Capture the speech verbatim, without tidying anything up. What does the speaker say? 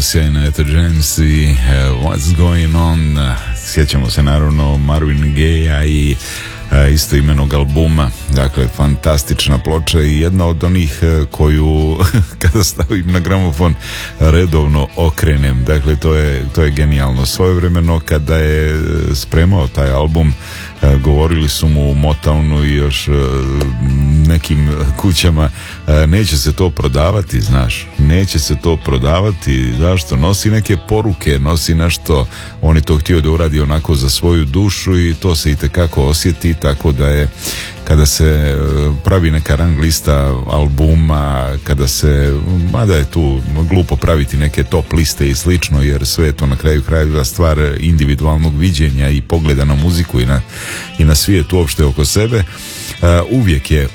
sjajna Etta James i uh, What's Going On. Sjećamo se naravno Marvin Gaye-a i uh, istoimenog albuma. Dakle, fantastična ploča i jedna od onih uh, koju kada stavim na gramofon redovno okrenem. Dakle, to je, to je genijalno. Svojevremeno kada je spremao taj album, uh, govorili su mu u Motownu i još uh, nekim kućama, uh, neće se to prodavati, znaš, neće se to prodavati. Zašto? Nosi neke poruke, nosi nešto, on je to htio da uradi onako za svoju dušu i to se itekako osjeti, tako da je kada se pravi neka rang lista albuma, kada se, mada je tu glupo praviti neke top liste i slično, jer sve je to na kraju krajeva stvar individualnog viđenja i pogleda na muziku i na, i na svijet uopšte oko sebe. Uh, uvijek je